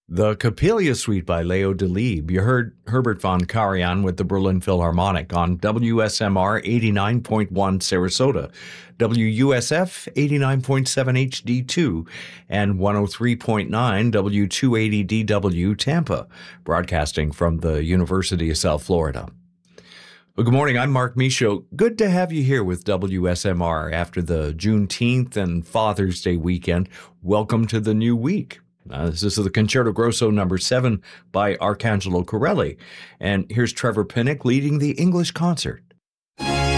The Coppelia Suite by Leo Delibes. You heard Herbert von Karajan with the Berlin Philharmonic on WSMR 89.1 Sarasota, WUSF 89.7 HD2, and 103.9 W280DW Tampa, broadcasting from the University of South Florida. Well, good morning. I'm Mark Michaud. Good to have you here with WSMR after the Juneteenth and Father's Day weekend. Welcome to the new week. This is the Concerto Grosso number 7 by Arcangelo Corelli. And here's Trevor Pinnock leading the English concert.